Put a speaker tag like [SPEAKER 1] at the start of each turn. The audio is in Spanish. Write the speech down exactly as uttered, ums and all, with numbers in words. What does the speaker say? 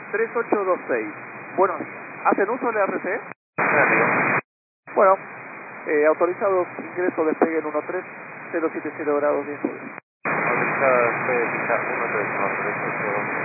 [SPEAKER 1] tres ocho dos seis. Buenos días. ¿Hacen uso del R C?
[SPEAKER 2] Arriba.
[SPEAKER 1] Bueno, eh, autorizados ingreso despegue en uno tres cero siete cero grados diez.
[SPEAKER 2] Autorizada despegue pista uno tres uno tres ocho dos.